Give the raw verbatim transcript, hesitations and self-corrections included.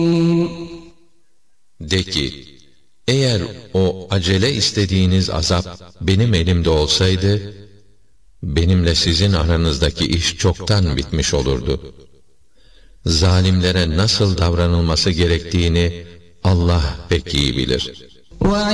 De ki, eğer o acele istediğiniz azap benim elimde olsaydı, benimle sizin aranızdaki iş çoktan bitmiş olurdu. Zalimlere nasıl davranılması gerektiğini Allah pek iyi bilir.